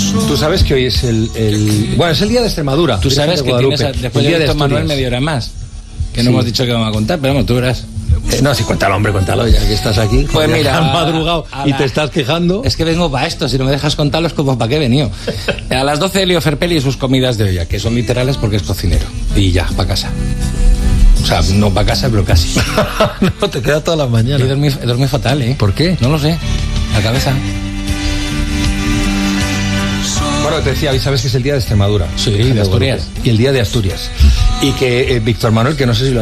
Tú sabes que hoy es bueno, es el día de Extremadura. Tú sabes que tienes, después de Víctor Manuel, media hora más. Que no hemos dicho que vamos a contar, pero vamos, tú verás. No, sí, cuéntalo, hombre, cuéntalo, ya que estás aquí. Pues mira, has madrugado y te estás quejando. Es que vengo para esto, si no me dejas contarlo es como para qué he venido. A las 12 Elio Ferpelli y sus comidas de olla, que son literales porque es cocinero. Y ya, para casa. O sea, no para casa, pero casi. No, te queda toda la mañana. He dormido fatal, ¿eh? ¿Por qué? No lo sé. La cabeza. Bueno, te decía, hoy sabes que es el día de Extremadura. Sí, de Asturias. Y el día de Asturias. Y que Víctor Manuel, que no sé si lo